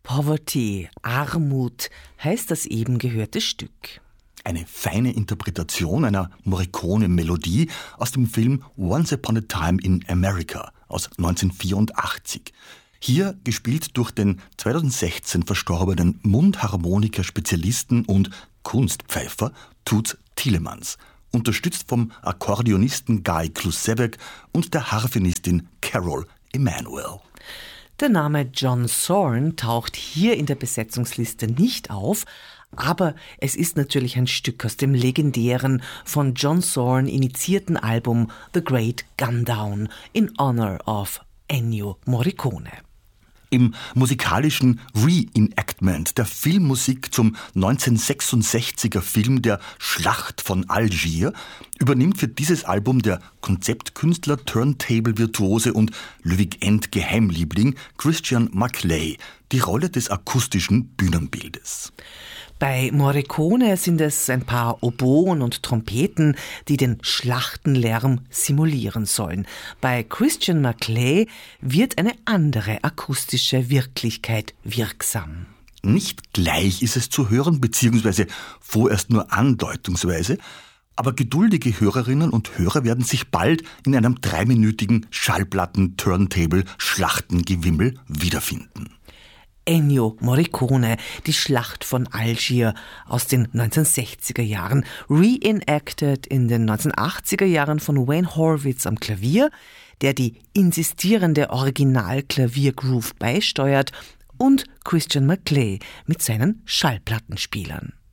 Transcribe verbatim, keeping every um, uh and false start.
Poverty, Armut, heißt das eben gehörte Stück. Eine feine Interpretation einer Morricone-Melodie aus dem Film Once Upon a Time in America aus neunzehnhundertvierundachtzig. Hier gespielt durch den zweitausendsechzehn verstorbenen Mundharmonika-Spezialisten und Kunstpfeifer Toots Thielemans, unterstützt vom Akkordeonisten Guy Klusewek und der Harfenistin Carol Emanuel. Der Name John Zorn taucht hier in der Besetzungsliste nicht auf, aber es ist natürlich ein Stück aus dem legendären, von John Zorn initiierten Album The Great Gundown in honor of Ennio Morricone. Im musikalischen Reenactment der Filmmusik zum neunzehnhundertsechsundsechziger Film Der Schlacht von Algier übernimmt für dieses Album der Konzeptkünstler, Turntable-Virtuose und Löwig-End-Geheimliebling Christian McLay die Rolle des akustischen Bühnenbildes. Bei Morricone sind es ein paar Oboen und Trompeten, die den Schlachtenlärm simulieren sollen. Bei Christian McLay wird eine andere akustische Wirklichkeit wirksam. Nicht gleich ist es zu hören, beziehungsweise vorerst nur andeutungsweise, aber geduldige Hörerinnen und Hörer werden sich bald in einem dreiminütigen Schallplatten-Turntable-Schlachtengewimmel wiederfinden. Ennio Morricone, die Schlacht von Algier aus den neunzehnhundertsechziger Jahren, reenacted in den neunzehnhundertachtziger Jahren von Wayne Horwitz am Klavier, der die insistierende Original-Klavier-Groove beisteuert, und Christian McLay mit seinen Schallplattenspielern.